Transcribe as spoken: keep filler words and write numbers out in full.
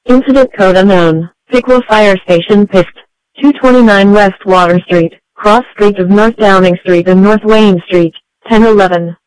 Incident code unknown. Piqua Fire Station P I S T. two twenty-nine West Water Street, cross street of North Downing Street and North Wayne Street, ten eleven.